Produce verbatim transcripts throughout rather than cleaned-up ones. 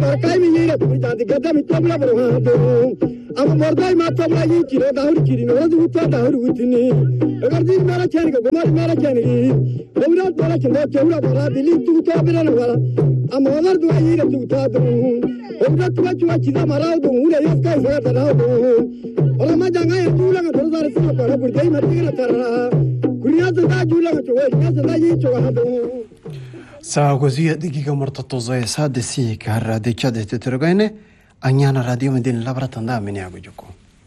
barkai mi yira tu jadi gada mi tobla berhado am mordai ma tobla yi kiro dahur kiri no du ta dahur witni agar din mera chani ko gumar mera chani bawrat mera chani chawra bara dili tu ta bira na wala am odar du yira tu ta du bawrat ma chwa chida mara du ule yes kai sa da du ora ma janga ya tu la ga dor sa para burjai ma tigara tara kuriya da ju la ga chwa ya da yi chwa hado Sa così a dica mortatosa e sa de si carra de chade te tergane agnana radio medin labratanda meni ago joko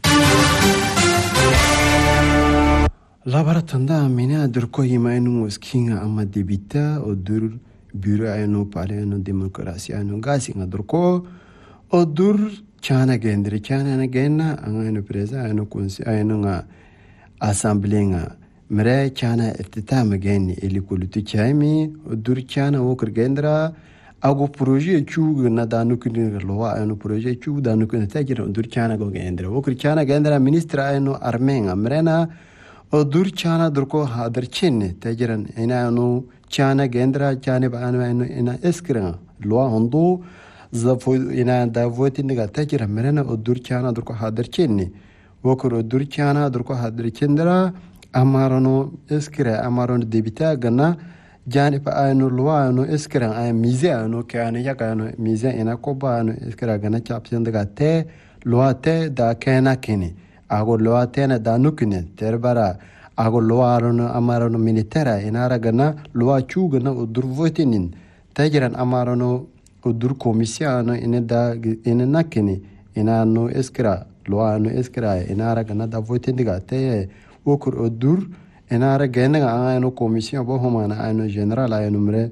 labratanda meni adurko yimainu skinga amma debita odur bureau ayno pare no demokrasi ayno gasi ngadurko odur chana gendri chana na genna angano presa ayno konsi ayno nga assemblee nga mre chana iftitama geni ili kuluti chaimi dur chana wokr gendra ago projet chu na danu kini lowa ayno projet chu danu kini tajira dur chana go gendra wokr chana gendra ministra ayno armenga mrena dur chana durko hadar chinne tajiran ina ayno chana gendra chana ba ayno ina eskra lowa hondo zafo ina da voti niga tajira mrena dur chana durko hadar chinne wokr dur chana durko hadar chindra amarano eskira amarano debita gana jani pa ayno lwa no eskira ay mise no kana yakano mise ina koba no eskira gana chapsen daga te lwa te da kana kini ago lwa te na da nukine terbara ago lwa no amarano militara ina ragana lwa chu gana udur votinin tajiran amarano udur komisiano ina da ina nakini ina no eskira lwa no eskira ina ragana da votin daga te okur odur enara genga ayno commission bo homana ayno general ayno mre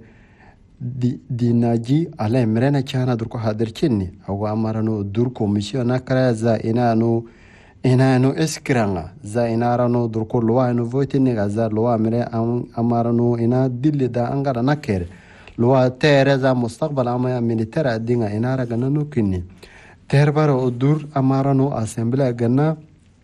di dinaji ala mrena chana dur ko hadir chinni ago amarano dur commission nakra za inano inano eskranga za inarano dur ko lo ayno votini za lo amre amarano ina dille da angara nakere lo tere za mustaqbal amaya militara dinga inara ganano kinni terbara odur amarano assembly ganna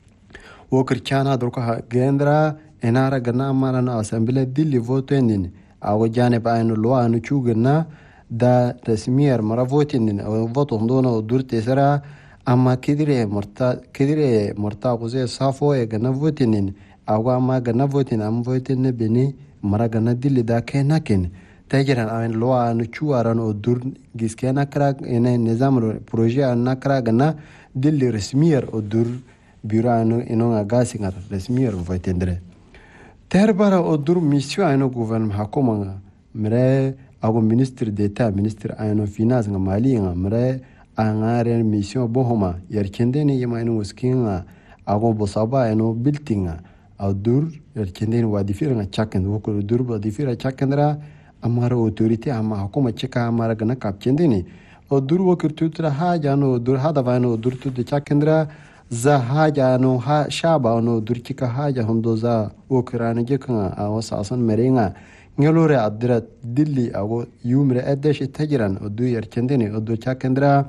wokr chana durko gendra enara gana marana assembly dilli votenin awo jane ba ayno lo anu chugna da resmier mara votenin awo voto ndono durte sara amma kidire morta kidire morta goze safo e gana votenin awo amma gana votenin am votenin beni mara gana dilli da kenaken tajiran awen lo anu chuaran o dur giskena kra ene nizam projet an nakra gana dilli resmier o dur bureau ino agasi ngar resmier voitendre terbara odur mission ayno gouvernement hakoma mre ago ministre d'état ministre ayno finance nga mali nga mre angare mission bohoma yerkendeni yema ino skinga ago bosaba ayno buildinga odur yerkendeni wadifira nga chaken woko dur wadifira chakendra amara autorité ama hakoma cheka amara gana kapchendeni odur wokir tutra haja no odur hada vano odur tu de chakendra za haja no ha shaba no durkika haja hondo za okrana jekanga aw sasan merenga ngelore adra dilli aw yumre adesh tajran odu yerchendene odu chakendra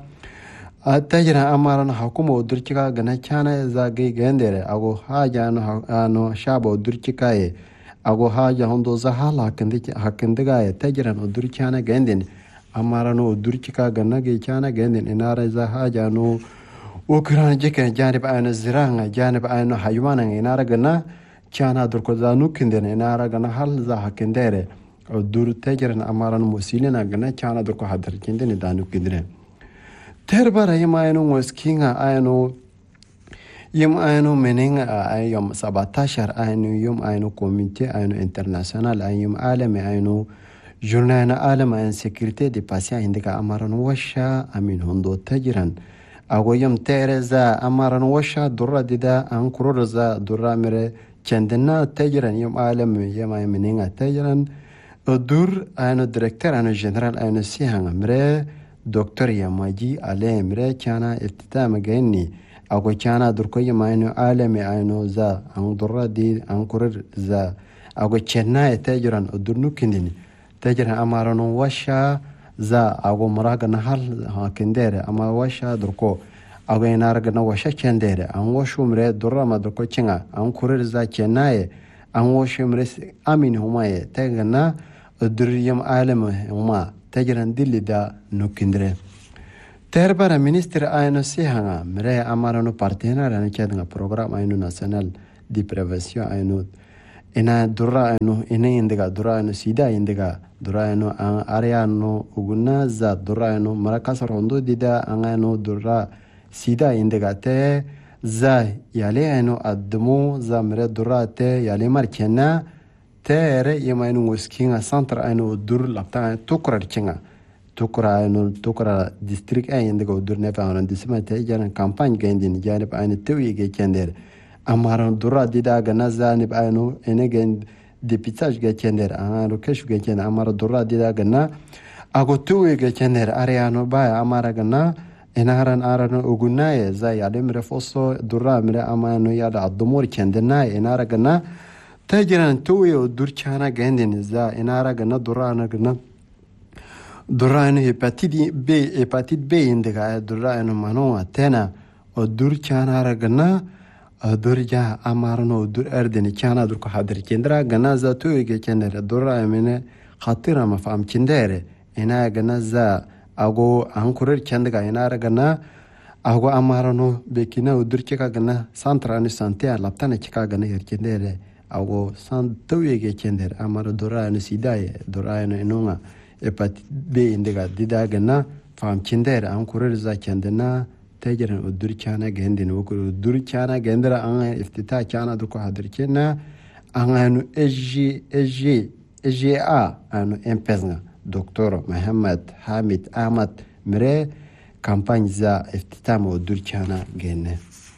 atajra amaran hakuma durkika gana chana za ge gendere aw haja no no shaba durkika e aw haja hondo za hala kende hakendiga e tajran odu chana genden amarano durkika gana ge chana genden inara za haja no وكران جيكا جانب أنا الزراعة جانب أنا حيوانا إنارا جنا كان دركو زانو كندن إنارا جنا هل زاها كنديرة الدور تجرن أمارا موسيلنا جنا كان دركو حضر كندن دانو كندن تربارا يما أنو مسكينا أنو يوم أنو منين يوم سبعتاشر أنو يوم أنو كوميتي أنو انترناسيونال يوم عالمي أنو جورنال عالم أن سيكوريتي دي باسيا عندك أمارا وشا أمين هندو تجرن ago yam tereza amaran washa durra dida an kurorza durra mere chendena tajran yam alam yam aymeninga tajran odur ano director ano general ano sihanga mere doctor yamaji ale mere chana iftitama gani ago chana durko yam ayno alam ayno za an durra di an kuror za ago chenna tajran odur nukindini tajran amaran washa za ago maraga nahal hakendere ama washa durko ago inaraga na washa chendere an washu mre durra ma durko chinga an kurir za chenaye an washu mre amin humaye tegana durriyam alama huma tajran dilida nukindre Terbara ministre ayno sihanga mere amarano partenaire ane chadanga program ayno national di prevention ayno ina dura ayno ina indiga dura ayno sida indiga dura ayno area no uguna za dura ayno marakasa rondo dida angano dura sida indiga te za yale ayno admo za mere dura te yale markena te ere yemayno weskinga centre ayno dur lapta tukrar chinga tukura ayno tukura district ay indiga dur nefa ayno dismate jana campagne gendin jana pa ayno tewi ge kender amaran dura dida gana zani pa ayno enegen dépistage ge kender angaro keshu ge kender amara dura dida gana ago tewi ge kender ariano ba amara gana enaran arano ugunaye za yadem refoso dura mire amano yada admor kendena enara gana tajiran tewi dur chana gendin za enara gana dura na gana durano hepatite B hepatite B indiga durano mano atena o dur chana ragana dur ja amarno dur erdeni chana dur ko hadir kendra gana za to ge kendere dura mene khatira ma fam kendere ina gana za ago ankurer kendaga ina ragana ago amarno bekina dur cheka gana santrani sante laptana cheka gana yer kendere ago san to ge kendere amaro durano sidaye durano enonga hepatite B indiga dida gana fam kindere an kurer za kendena tajiran udur chana gendin wokur udur chana gendera an iftita chana duko hadir kena an anu eji eji eji a anu empesna doctor Mohammed Hamid Ahmad mere campagne za iftita mo udur chana genne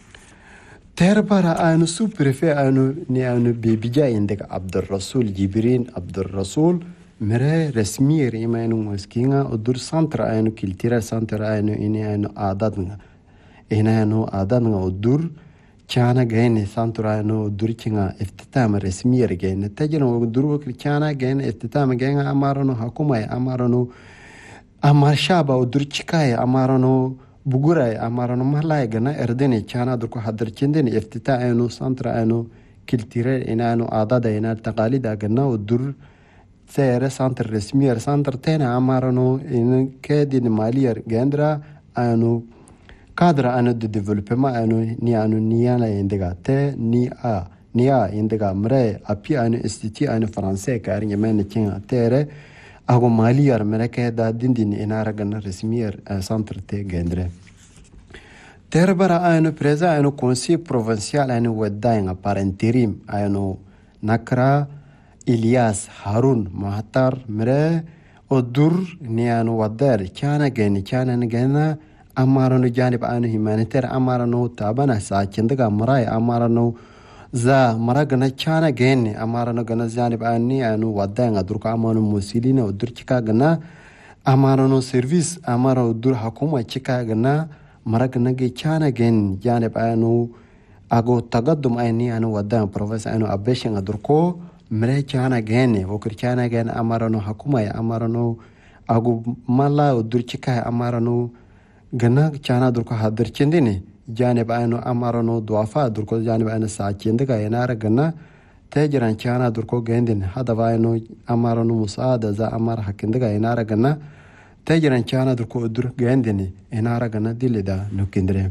terbara anu sous-préfet anu ni anu bibija indiga Abdul Rasul Jibrin Abdul Rasul mere resmi rimaynu muskinga udur centre aynu culture centre aynu ini aynu adadnga ina aynu adadnga udur chana gaine centre aynu udur kinga iftitam resmi gaine tajino udur wakil chana gaine iftitam gaine amarano hakuma amarano amar shaba udur chikay amarano bugura amarano malay gana erdeni chana durko hadar chindeni iftita aynu centre aynu culture ina aynu adada ina taqalida gana udur سير سانتر رسمير سانتر تينا عمارنو إن كادين مالير جندرا أنو كادر أنو دي ديفلوبمنت أنو ني أنو نيانا يندقا تي ني آ ني آ يندقا مري أبي أنو استيتي أنو فرنسي كارين يمين تينا تيري أغو مالير مريكا دا دين دين إنارا غن رسمير سانتر تي جندرا تيربرا أنو بريزا أنو كونسي بروفنسيال أنو وداين بارنتيريم أنو نكرا إلياس هارون مهتر مرة ودور نيانو ودار كان جاني كان نجنا أمارنو جانب أنو هيمانيتر أمارنو تابنا ساكندك مراي أمارنو za mara gana chana gene amara no gana janib ani anu wadda nga dur ka amano musilina udur chika gana amara no service amara udur hakuma chika gana mara gana ge chana gen janib anu ago tagaddum ani anu wadda professor anu abesha nga dur ko mre chana gene wokir chana gene amara no hakuma ya amara no ago mala udur chika amara no gana chana dur ko hadir chindini جانب أنو أمرنو ضعفاء دركو جانب أنا ساكين دكا ينار جنا تاجران كانا دركو جندين هذا فاينو أمرنو مساعدة زا أمر حكين دكا ينار جنا تاجران كانا دركو در جندين ينار جنا دل دا نكندري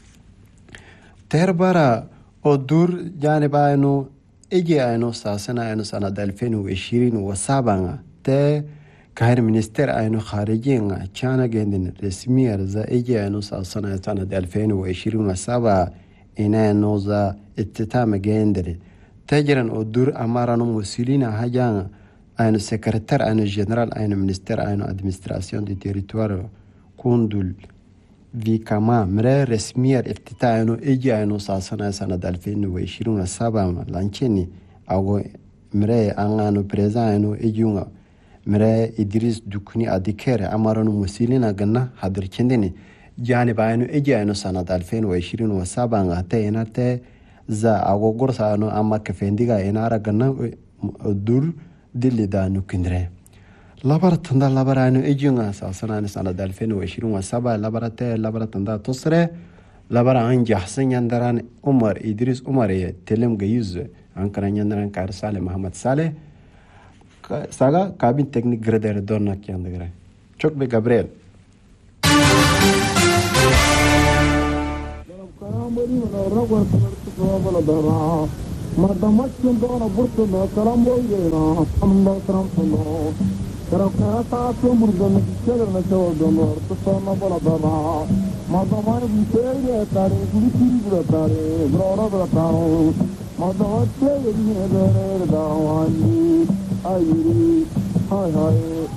تربارا أدور جانب أنو إجي أنو ساسنا أنو سنة ألفين وعشرين وسبعة ت كهر منستر أنو خارجين كان جندن رسمي رزا إجي أنو سنة سنة ألفين وعشرين وسبعة إنا نوزا اتتام جندري تجرن أدور أمارنو مسؤولين هجان أنو سكرتير أنو جنرال أنو منستر أنو أدمنستراسيون دي تيريتوار كوندول في كما مرة رسمي افتتاح أنو إجي أنو سنة سنة ألفين وعشرين وسبعة لانشيني أو مرة أنو بريزان أنو إجيونا مرا إدريس دكني أديكير أمرنا مسؤولين عنا حضر كندني جانب أنو إجي أنو سنة ألفين وعشرين وسبعة عتى إنته زا أو غرس أنو أما كفنديغا إنارا عنا دور دل دانو كندره لبارة تندا لبارة أنو إجيونا سنة سنة ألفين وعشرين وسبعة لبارة ت لبارة تندا تصره لبارة عن جحسن يندران عمر إدريس عمر تلم جيز أنكران يندران كارسالة محمد صالح saga kabin teknik grader donna kyan degre çok be Gabriel beeri na rawar to bala dara madama chindona burto na kalambo yena amna trampo Pero que hasta tu murdo me quisiera na chao donor to na bala dara madama bitere tare guri guri tare brora brora tare madama che ni dere dawani ayiri hay hay